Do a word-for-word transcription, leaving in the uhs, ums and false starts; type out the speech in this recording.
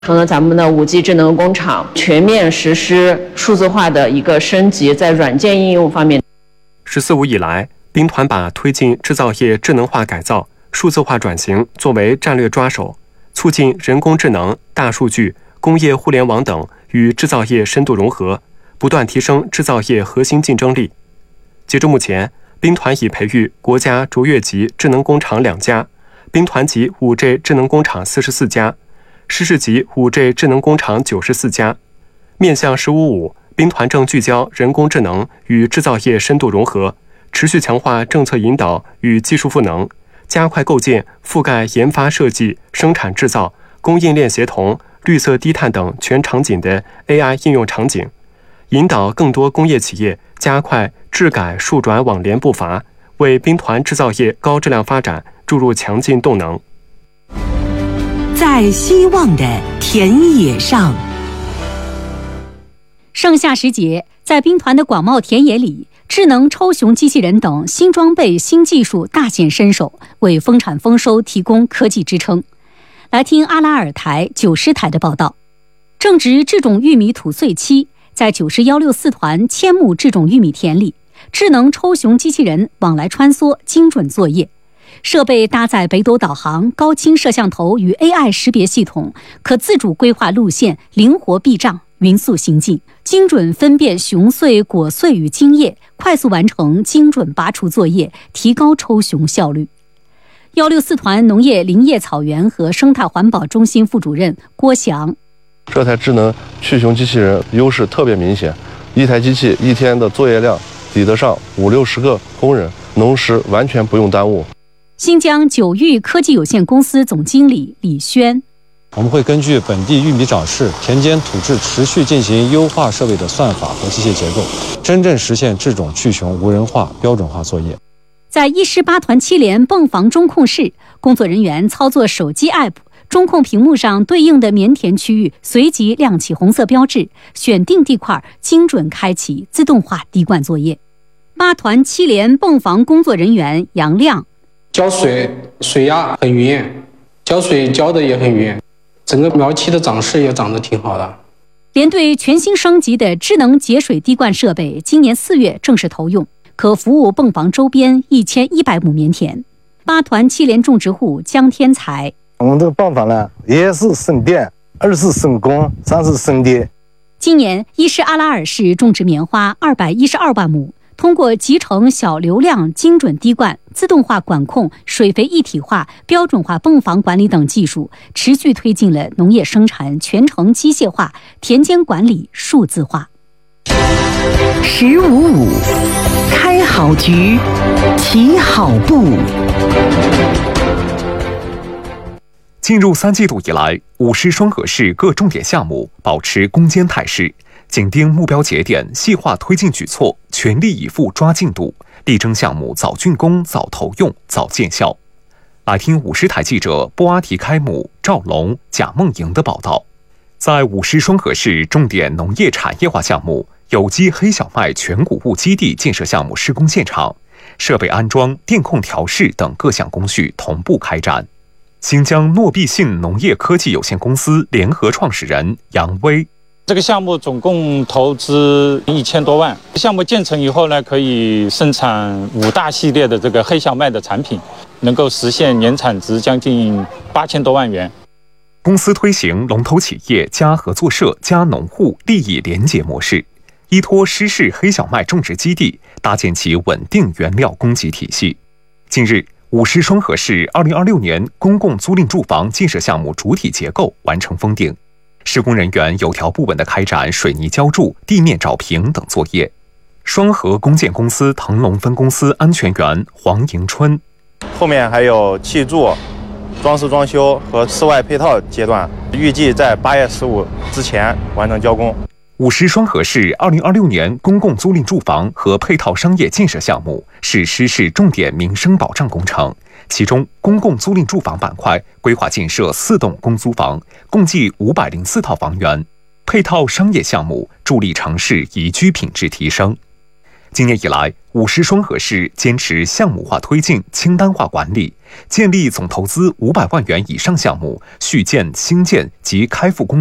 说呢，咱们的五 G 智能工厂全面实施数字化的一个升级，在软件应用方面。 十四五以来，兵团把推进制造业智能化改造、数字化转型作为战略抓手，促进人工智能、大数据、工业互联网等与制造业深度融合，不断提升制造业核心竞争力。截至目前，兵团已培育国家卓越级智能工厂两家，兵团级 五 G 智能工厂四十四家，师事级 五 G 智能工厂九十四家。面向十五五，兵团正聚焦人工智能与制造业深度融合，持续强化政策引导与技术赋能，加快构建覆盖研发设计、生产制造、供应链协同、绿色低碳等全场景的 A I 应用场景，引导更多工业企业加快质改数转网联步伐，为兵团制造业高质量发展注入强劲动能。 在希望的田野上， 盛夏时节，在兵团的广袤田野里，智能抽熊机器人等新装备、新技术大显身手，为丰产丰收提供科技支撑。来听阿拉尔台、九师台的报道。正值制种玉米吐穗期，在九师一六四团千亩制种玉米田里，智能抽熊机器人往来穿梭，精准作业。设备搭载北斗导航、高清摄像头与 A I 识别系统，可自主规划路线，灵活避障，匀速行进，精准分辨熊穗、果穗与茎叶，快速完成精准拔除作业，提高抽熊效率。一六四团农业林业草原和生态环保中心副主任郭翔： 这台智能去熊机器人优势特别明显，一台机器一天的作业量抵得上五六十个工人，农时完全不用耽误。 新疆九育科技有限公司总经理李轩： 我们会根据本地玉米长势、田间土质持续进行优化设备的算法和机械结构，真正实现这种去熊无人化、标准化作业。 在一师八团七连泵房中控室，工作人员操作手机 App， 中控屏幕上对应的棉田区域随即亮起红色标志，选定地块，精准开启自动化滴灌作业。八团七连泵房工作人员杨亮： 浇水水压很匀，浇水浇的也很匀，整个苗期的长势也长得挺好的。 连队全新升级的智能节水滴灌设备今年四月正式投用，可服务泵房周边一千一百亩棉田。八团七连种植户江天才： 我们这个泵房呢，一是省电，二是省工，三是省电。 今年伊势阿拉尔市种植棉花二百一十二万亩，通过集成小流量精准滴灌、自动化管控、水肥一体化、标准化泵房管理等技术，持续推进了农业生产全程机械化、田间管理数字化。 十五五，开好局，起好步。 进入三季度以来，五师双河市各重点项目保持攻坚态势，紧盯目标节点，细化推进举措，全力以赴抓进度，力争项目早竣工、早投用、早见效。来听五师台记者波阿提开姆、赵龙、贾梦莹的报道。在五师双河市重点农业产业化项目有机黑小麦全谷物基地建设项目施工现场，设备安装、电控调试等各项工序同步开展。新疆诺必信农业科技有限公司联合创始人杨威： 这个项目总共投资一千多万，项目建成以后呢，可以生产五大系列的这个黑小麦的产品，能够实现年产值将近八千多万元。 公司推行龙头企业加合作社加农户利益联结模式，依托施市黑小麦种植基地，搭建起稳定原料供给体系。近日，五师双河市二零二六年公共租赁住房建设项目主体结构完成封顶，施工人员有条不紊地开展水泥浇筑、地面找平等作业。双河公建公司腾龙分公司安全员黄迎春： 后面还有砌筑、装饰装修和室外配套阶段，预计在八月十五之前完成交工。 五师双河市二零二六年公共租赁住房和配套商业建设项目是施市重点民生保障工程，其中公共租赁住房板块规划建设四栋公租房，共计五百零四套房源；配套商业项目助力城市宜居品质提升。今年以来， 五十双河市坚持项目化推进、清单化管理，建立总投资五百万元以上项目续建、新建及开复工